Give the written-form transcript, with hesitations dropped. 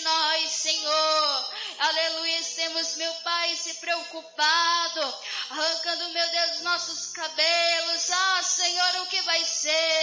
nós, Senhor. Aleluia, temos, meu Pai, se preocupado, arrancando, meu Deus, nossos cabelos. Senhor, o que vai ser?